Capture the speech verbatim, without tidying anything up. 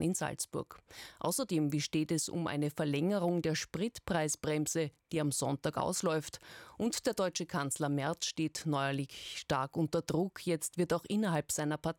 in Salzburg. Außerdem, wie steht es um eine Verlängerung der Spritpreisbremse, die am Sonntag ausläuft? Und der deutsche Kanzler Merz steht neuerlich stark unter Druck. Jetzt wird auch innerhalb seiner Partei